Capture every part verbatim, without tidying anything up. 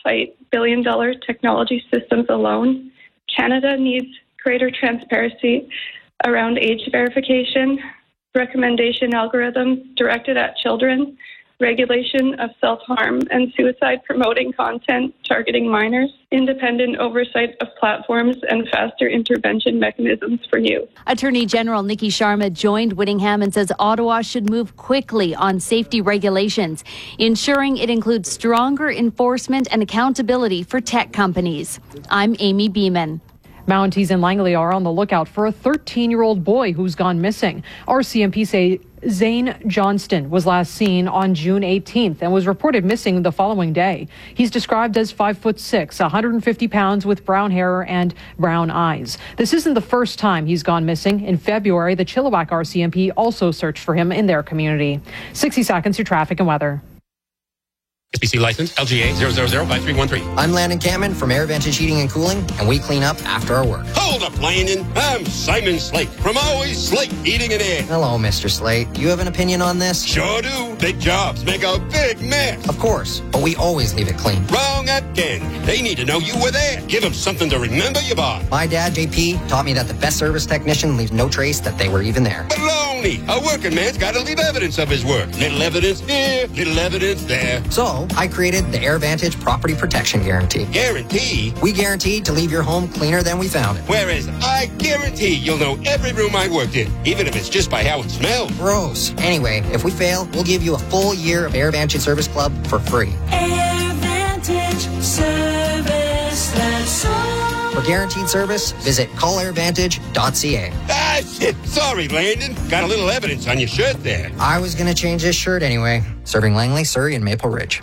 fight billion-dollar technology systems alone. Canada needs greater transparency around age verification, recommendation algorithms directed at children, regulation of self-harm and suicide-promoting content targeting minors, independent oversight of platforms, and faster intervention mechanisms for youth. Attorney General Nikki Sharma joined Whittingham and says Ottawa should move quickly on safety regulations, ensuring it includes stronger enforcement and accountability for tech companies. I'm Amy Beeman. Mounties in Langley are on the lookout for a thirteen-year-old boy who's gone missing. R C M P say Zane Johnston was last seen on June eighteenth and was reported missing the following day. He's described as five foot six, one hundred fifty pounds, with brown hair and brown eyes. This isn't the first time he's gone missing. In February, the Chilliwack R C M P also searched for him in their community. sixty seconds, your traffic and weather. S B C license L G A zero zero zero five three one three. I'm Landon Cameron from AirVantage Heating and Cooling, and we clean up after our work. Hold up, Landon. I'm Simon Slate from Always Slate Heating and Air. Hello, Mister Slate. You have an opinion on this? Sure do. Big jobs make a big mess. Of course, but we always leave it clean. Wrong again. They need to know you were there. Give them something to remember you by. My dad, J P, taught me that the best service technician leaves no trace that they were even there. Baloney. A working man's got to leave evidence of his work. Little evidence here, little evidence there. So, I created the AirVantage Property Protection Guarantee. Guarantee? We guarantee to leave your home cleaner than we found it. Whereas I guarantee you'll know every room I worked in, even if it's just by how it smells. Gross. Anyway, if we fail, we'll give you a full year of AirVantage Service Club for free. AirVantage Service, that's all. For guaranteed service, visit call air vantage dot c a. Ah, shit. Sorry, Landon. Got a little evidence on your shirt there. I was going to change this shirt anyway. Serving Langley, Surrey, and Maple Ridge.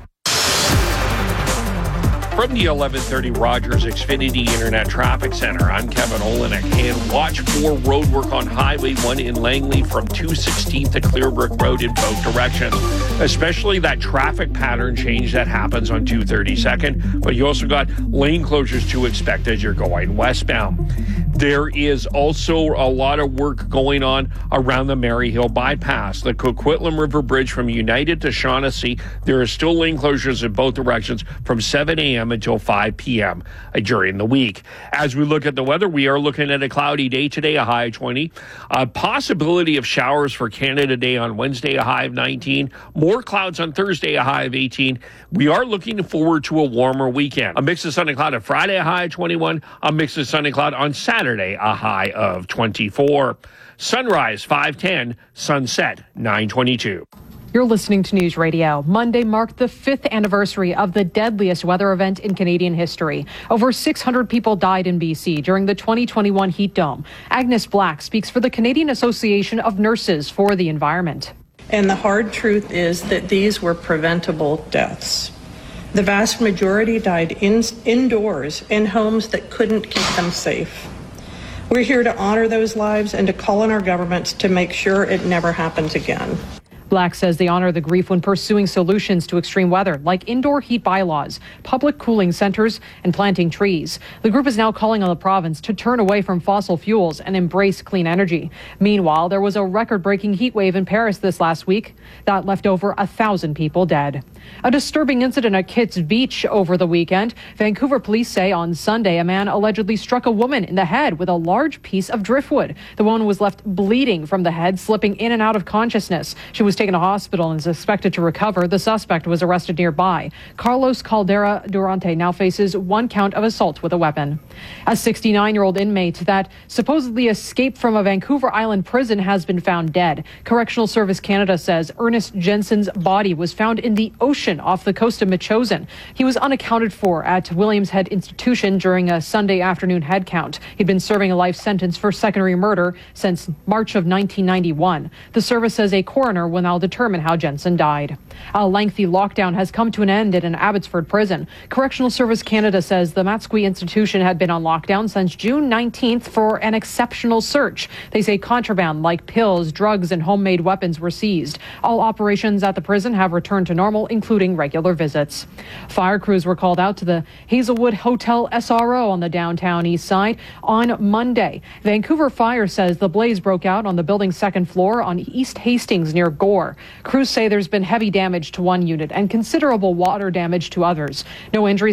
From the eleven thirty Rogers Xfinity Internet Traffic Center, I'm Kevin Olenek, and watch for road work on Highway one in Langley from two sixteenth to Clearbrook Road in both directions, especially that traffic pattern change that happens on two thirty-second, but you also got lane closures to expect as you're going westbound. There is also a lot of work going on around the Maryhill bypass. The Coquitlam River Bridge from United to Shaughnessy, there are still lane closures in both directions from seven a.m. until five p.m. during the week. As we look at the weather, we are looking at a cloudy day today, a high of twenty. A possibility of showers for Canada Day on Wednesday, a high of nineteen. More clouds on Thursday, a high of eighteen. We are looking forward to a warmer weekend. A mix of sun and cloud on Friday, a high of twenty-one. A mix of sun and cloud on Saturday, a high of twenty-four. Sunrise five ten, sunset nine twenty-two. You're listening to News Radio. Monday marked the fifth anniversary of the deadliest weather event in Canadian history. Over six hundred people died in B C during the twenty twenty-one heat dome. Agnes Black speaks for the Canadian Association of Nurses for the Environment. And the hard truth is that these were preventable deaths. The vast majority died in, indoors in homes that couldn't keep them safe. We're here to honor those lives and to call on our government to make sure it never happens again. Black says they honor the grief when pursuing solutions to extreme weather, like indoor heat bylaws, public cooling centers, and planting trees. The group is now calling on the province to turn away from fossil fuels and embrace clean energy. Meanwhile, there was a record-breaking heat wave in Paris this last week that left over a thousand people dead. A disturbing incident at Kitts Beach over the weekend. Vancouver police say on Sunday a man allegedly struck a woman in the head with a large piece of driftwood. The woman was left bleeding from the head, slipping in and out of consciousness. She was taken to hospital and is expected to recover. The suspect was arrested nearby. Carlos Caldera Durante now faces one count of assault with a weapon. A sixty-nine-year-old inmate that supposedly escaped from a Vancouver Island prison has been found dead. Correctional Service Canada says Ernest Jensen's body was found in the ocean off the coast of Metchosin. He was unaccounted for at Williams Head Institution during a Sunday afternoon head count. He'd been serving a life sentence for secondary murder since March of nineteen ninety-one. The service says a coroner will now determine how Jensen died. A lengthy lockdown has come to an end in an Abbotsford prison. Correctional Service Canada says the Matsqui Institution had been on lockdown since June nineteenth for an exceptional search. They say contraband like pills, drugs, and homemade weapons were seized. All operations at the prison have returned to normal, including regular visits. Fire crews were called out to the Hazelwood Hotel S R O on the downtown east side on Monday. Vancouver Fire says the blaze broke out on the building's second floor on East Hastings near Gore. Crews say there's been heavy damage to one unit and considerable water damage to others. No injuries